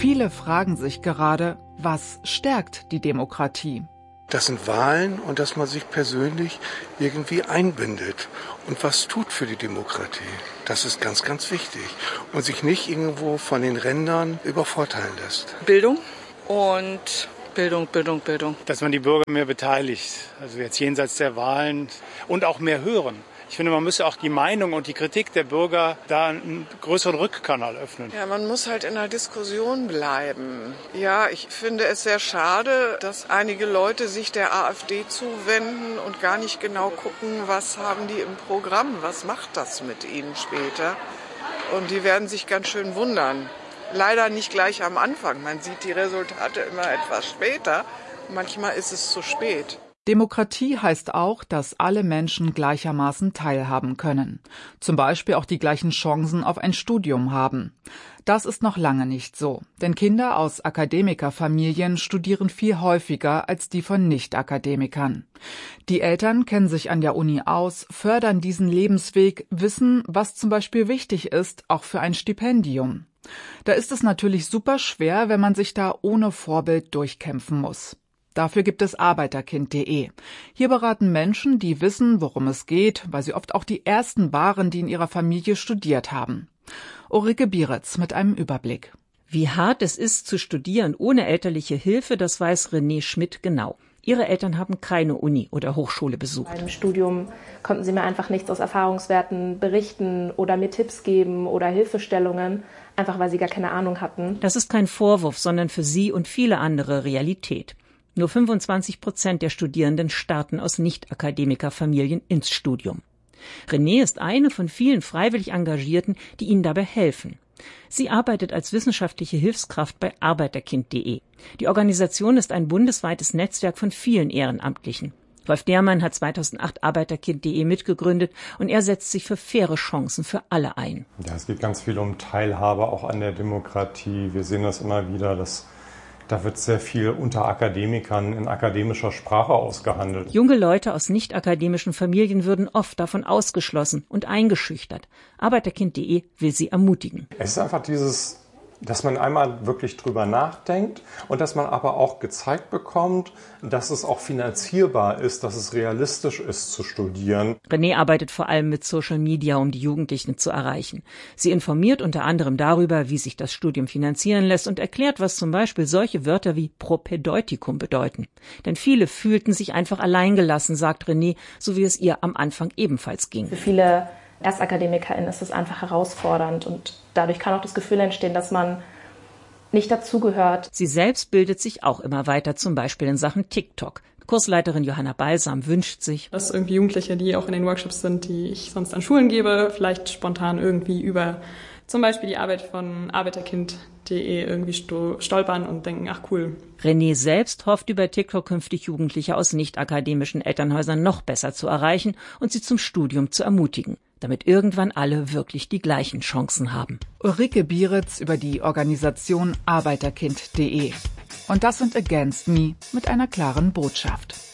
Viele fragen sich gerade, was stärkt die Demokratie? Das sind Wahlen und dass man sich persönlich irgendwie einbindet und was tut für die Demokratie. Das ist ganz, ganz wichtig. Und sich nicht irgendwo von den Rändern übervorteilen lässt. Bildung und Bildung. Dass man die Bürger mehr beteiligt, also jetzt jenseits der Wahlen und auch mehr hören. Ich finde, man müsse auch die Meinung und die Kritik der Bürger da einen größeren Rückkanal öffnen. Ja, man muss halt in der Diskussion bleiben. Ja, ich finde es sehr schade, dass einige Leute sich der AfD zuwenden und gar nicht genau gucken, was haben die im Programm, was macht das mit ihnen später. Und die werden sich ganz schön wundern. Leider nicht gleich am Anfang. Man sieht die Resultate immer etwas später. Manchmal ist es zu spät. Demokratie heißt auch, dass alle Menschen gleichermaßen teilhaben können. Zum Beispiel auch die gleichen Chancen auf ein Studium haben. Das ist noch lange nicht so. Denn Kinder aus Akademikerfamilien studieren viel häufiger als die von Nicht-Akademikern. Die Eltern kennen sich an der Uni aus, fördern diesen Lebensweg, wissen, was zum Beispiel wichtig ist, auch für ein Stipendium. Da ist es natürlich super schwer, wenn man sich da ohne Vorbild durchkämpfen muss. Dafür gibt es Arbeiterkind.de. Hier beraten Menschen, die wissen, worum es geht, weil sie oft auch die Ersten waren, die in ihrer Familie studiert haben. Ulrike Bieritz mit einem Überblick. Wie hart es ist, zu studieren ohne elterliche Hilfe, das weiß René Schmidt genau. Ihre Eltern haben keine Uni oder Hochschule besucht. Beim Studium konnten sie mir einfach nichts aus Erfahrungswerten berichten oder mir Tipps geben oder Hilfestellungen, einfach weil sie gar keine Ahnung hatten. Das ist kein Vorwurf, sondern für sie und viele andere Realität. Nur 25% der Studierenden starten aus Nicht-Akademikerfamilien ins Studium. René ist eine von vielen freiwillig Engagierten, die ihnen dabei helfen. Sie arbeitet als wissenschaftliche Hilfskraft bei Arbeiterkind.de. Die Organisation ist ein bundesweites Netzwerk von vielen Ehrenamtlichen. Wolf Dehrmann hat 2008 Arbeiterkind.de mitgegründet und er setzt sich für faire Chancen für alle ein. Ja, es geht ganz viel um Teilhabe auch an der Demokratie. Wir sehen das immer wieder, da wird sehr viel unter Akademikern in akademischer Sprache ausgehandelt. Junge Leute aus nicht-akademischen Familien würden oft davon ausgeschlossen und eingeschüchtert. Arbeiterkind.de will sie ermutigen. Es ist einfach dass man einmal wirklich drüber nachdenkt und dass man aber auch gezeigt bekommt, dass es auch finanzierbar ist, dass es realistisch ist zu studieren. René arbeitet vor allem mit Social Media, um die Jugendlichen zu erreichen. Sie informiert unter anderem darüber, wie sich das Studium finanzieren lässt und erklärt, was zum Beispiel solche Wörter wie Propädeutikum bedeuten. Denn viele fühlten sich einfach alleingelassen, sagt René, so wie es ihr am Anfang ebenfalls ging. Für viele ErstakademikerInnen ist es einfach herausfordernd und dadurch kann auch das Gefühl entstehen, dass man nicht dazugehört. Sie selbst bildet sich auch immer weiter, zum Beispiel in Sachen TikTok. Kursleiterin Johanna Balsam wünscht sich, dass irgendwie Jugendliche, die auch in den Workshops sind, die ich sonst an Schulen gebe, vielleicht spontan irgendwie über zum Beispiel die Arbeit von Arbeiterkind.de irgendwie stolpern und denken, ach cool. René selbst hofft, über TikTok künftig Jugendliche aus nicht-akademischen Elternhäusern noch besser zu erreichen und sie zum Studium zu ermutigen, damit irgendwann alle wirklich die gleichen Chancen haben. Ulrike Bieritz über die Organisation Arbeiterkind.de. Und das sind Against Me mit einer klaren Botschaft.